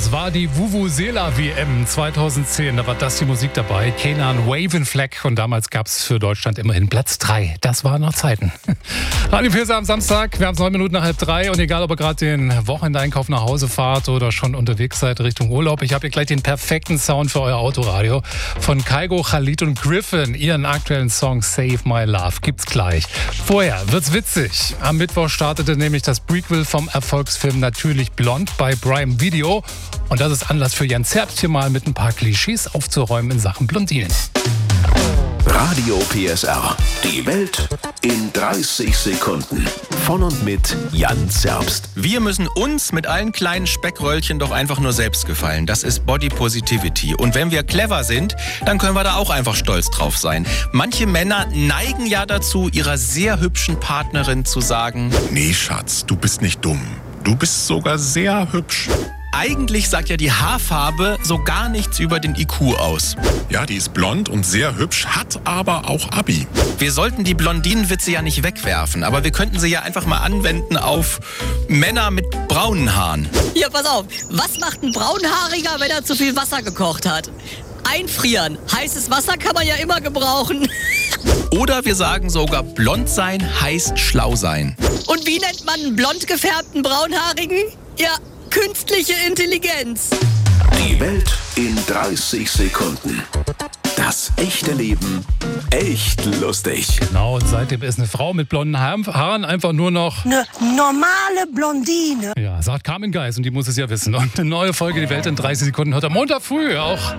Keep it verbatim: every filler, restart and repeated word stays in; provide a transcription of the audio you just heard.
Das war die Vuvuzela-W M zweitausendzehn. Da war das die Musik dabei. Kenan Wavenfleck. Und damals gab es für Deutschland immerhin Platz drei. Das waren noch Zeiten. Radio Pirsa am Samstag. Wir haben es neun Minuten nach halb drei. Und egal, ob ihr gerade den Wochenendeinkauf nach Hause fahrt oder schon unterwegs seid Richtung Urlaub, ich habe hier gleich den perfekten Sound für euer Autoradio. Von Kygo, Khalid und Griffin. Ihren aktuellen Song Save My Love gibt's gleich. Vorher wird's witzig. Am Mittwoch startete nämlich das Prequel vom Erfolgsfilm Natürlich Blond bei Prime Video. Und das ist Anlass für Jan Zerbst, hier mal mit ein paar Klischees aufzuräumen in Sachen Blondinen. Radio P S R. Die Welt in dreißig Sekunden. Von und mit Jan Zerbst. Wir müssen uns mit allen kleinen Speckröllchen doch einfach nur selbst gefallen. Das ist Body Positivity. Und wenn wir clever sind, dann können wir da auch einfach stolz drauf sein. Manche Männer neigen ja dazu, ihrer sehr hübschen Partnerin zu sagen: Nee, Schatz, du bist nicht dumm. Du bist sogar sehr hübsch. Eigentlich sagt ja die Haarfarbe so gar nichts über den I Q aus. Ja, die ist blond und sehr hübsch, hat aber auch Abi. Wir sollten die Blondinenwitze ja nicht wegwerfen, aber wir könnten sie ja einfach mal anwenden auf Männer mit braunen Haaren. Ja, pass auf. Was macht ein Braunhaariger, wenn er zu viel Wasser gekocht hat? Einfrieren. Heißes Wasser kann man ja immer gebrauchen. Oder wir sagen sogar, blond sein heißt schlau sein. Und wie nennt man einen blond gefärbten Braunhaarigen? Ja, künstliche Intelligenz. Die Welt in dreißig Sekunden. Das echte Leben echt lustig. Genau, und seitdem ist eine Frau mit blonden Haaren einfach nur noch eine normale Blondine. Ja, sagt Carmen Geis und die muss es ja wissen. Und eine neue Folge Die Welt in dreißig Sekunden hört am Montag früh auch